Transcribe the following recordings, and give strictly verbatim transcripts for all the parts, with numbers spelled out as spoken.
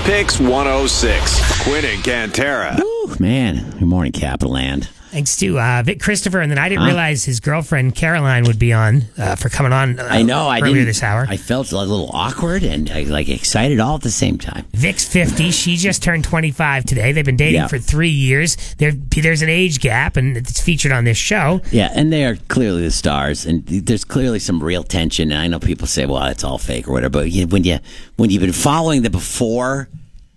Pix one oh six. Quinn and Cantera. Ooh, man. Good morning, Capital Land. Thanks to uh, Vic Christopher, and then I didn't huh? realize his girlfriend Caroline would be on uh, for coming on. Uh, I know. I earlier didn't, this hour. I felt a little awkward and uh, like excited all at the same time. Vic's fifty. She just turned twenty-five today. They've been dating Yeah. for three years. There, there's an age gap, and it's featured on this show. Yeah, and they are clearly the stars, and there's clearly some real tension. And I know people say, "Well, it's all fake" or whatever. But you, when you when you've been following them before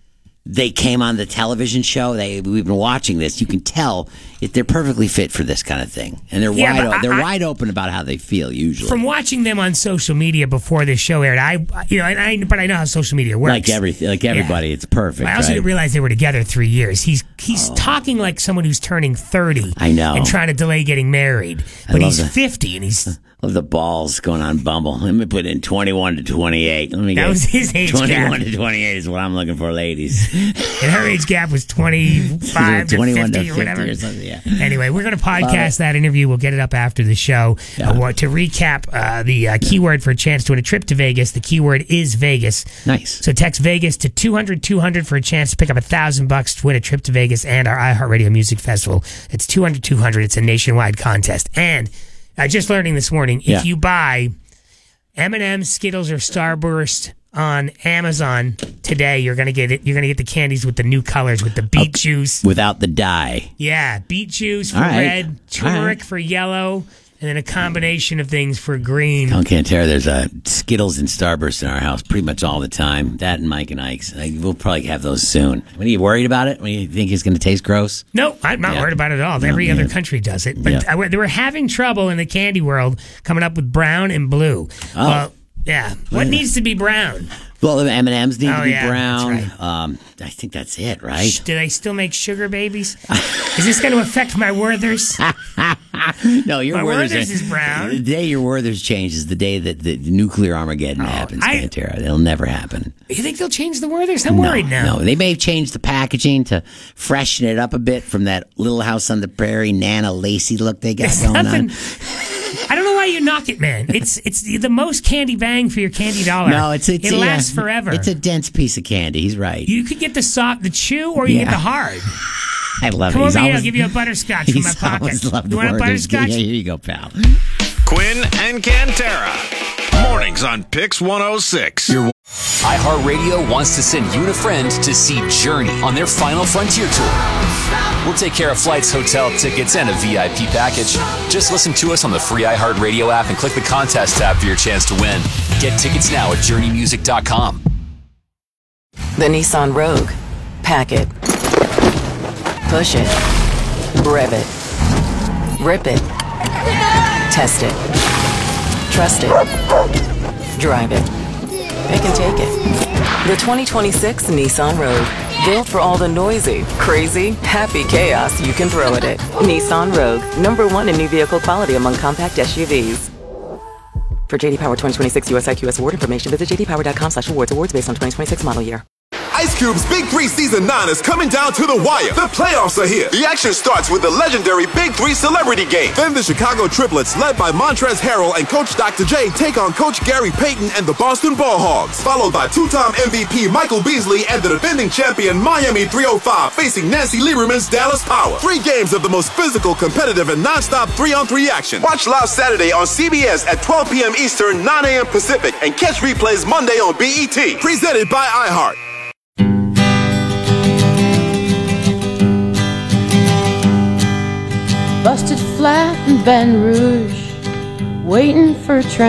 they came on the television show, they we've been watching this. You can tell if they're perfectly fit for this kind of thing, and they're Yeah, wide but o- they're I- wide open about how they feel. Usually, From watching them on social media before this show aired, I, you know, and I, but I know how social media works. like everything, like everybody, Yeah. it's perfect. I also right? didn't realize they were together three years. He's he's talking like someone who's turning thirty. I know. And trying to delay getting married, I but love he's that. fifty, and he's. Love the balls going on Bumble. Let me put in twenty-one to twenty-eight. Let me That get was his age twenty-one gap. to twenty-eight is what I'm looking for, ladies. And her age gap was twenty-five to twenty-one fifty to or fifty whatever. or something. Yeah. Anyway, we're going to podcast that interview. We'll get it up after the show. Yeah. Uh, what- to recap, uh, the uh, keyword for a chance to win a trip to Vegas, the keyword is Vegas. Nice. So text Vegas to two hundred two hundred for a chance to pick up a thousand bucks to win a trip to Vegas and our iHeartRadio Music Festival. It's two hundred two hundred. It's a nationwide contest. And uh, just learning this morning, if Yeah. you buy M and M's, Skittles, or Starburst on Amazon today, you're gonna get it. You're gonna get the candies with the new colors, with the beet juice. Without the dye. Yeah, beet juice for All right. red, turmeric All right. for yellow, and then a combination of things for green. On Cantera, there's a Skittles and Starburst in our house pretty much all the time. That and Mike and Ike's. Like, we'll probably have those soon. When are you worried about it? When you think it's going to taste gross? No, I'm not Yeah. worried about it at all. No, Every me other neither. country does it. But Yeah. I, they were having trouble in the candy world coming up with brown and blue. Oh. Well, yeah. What Yeah. needs to be brown? Well, the M and M's need Oh, to be yeah, brown. that's Um, I think that's it, right? Do they still make sugar babies? Is this going to affect my Werthers? No, your My Werther's Werther's is brown. The day your Werther's change is the day that the nuclear Armageddon happens, I- Cantera. It'll never happen. You think they'll change the Werthers? I'm worried now. No, they may have changed the packaging to freshen it up a bit from that Little House on the Prairie, Nana Lacey look they got It's going nothing. on. I don't know why you knock it, man. It's it's the, the most candy bang for your candy dollar. No, it's, it's it a, lasts uh, forever. It's a dense piece of candy. He's right. You could get the soft, the chew, or you Yeah. get the hard. I love Come it. He's over here, always, I'll give you a butterscotch from my he's pocket. always loved You want a Werther's. butterscotch? Yeah, here you go, pal. Quinn and Cantera. Mornings on Pix one oh six. iHeartRadio wants to send you and a friend to see Journey on their Final Frontier tour. We'll take care of flights, hotel tickets, and a V I P package. Just listen to us on the free iHeartRadio app and click the contest tab for your chance to win. Get tickets now at journey music dot com. The Nissan Rogue. Pack it. Push it. Rev it. Rip it. Test it. Trust it. Drive it. It can take it. The twenty twenty-six Nissan Rogue. Built for all the noisy, crazy, happy chaos you can throw at it. Nissan Rogue. Number one in new vehicle quality among compact S U Vs. For J D Power twenty twenty-six U S I Q S award information, visit j d power dot com slash awards. Awards based on twenty twenty-six model year. Ice Cube's Big Three Season nine is coming down to the wire. The playoffs are here. The action starts with the legendary Big Three Celebrity Game. Then the Chicago Triplets, led by Montrezl Harrell and Coach Doctor J, take on Coach Gary Payton and the Boston Ball Hogs. Followed by two-time M V P Michael Beasley and the defending champion Miami three oh five facing Nancy Lieberman's Dallas Power. Three games of the most physical, competitive, and non-stop three-on-three action. Watch live Saturday on C B S at twelve p.m. Eastern, nine a.m. Pacific, and catch replays Monday on B E T. Presented by iHeart. Busted flat in Baton Rouge, waiting for a train.